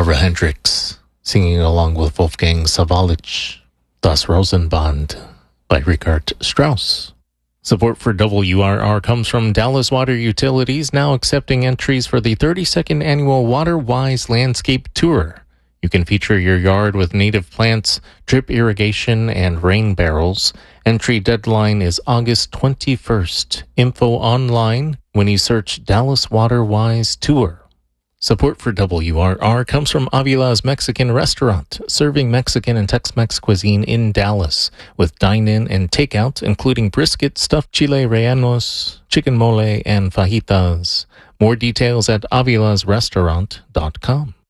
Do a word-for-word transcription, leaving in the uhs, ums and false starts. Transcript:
Barbara Hendricks singing along with Wolfgang Sawallisch, Das Rosenband by Richard Strauss. Support for W R R comes from Dallas Water Utilities, now accepting entries for the thirty-second annual WaterWise Landscape Tour. You can feature your yard with native plants, drip irrigation, and rain barrels. Entry deadline is August twenty-first. Info online when you search Dallas WaterWise Tour. Support for W R R comes from Avila's Mexican Restaurant, serving Mexican and Tex-Mex cuisine in Dallas, with dine-in and takeout, including brisket, stuffed chile rellenos, chicken mole, and fajitas. More details at avilas restaurant dot com.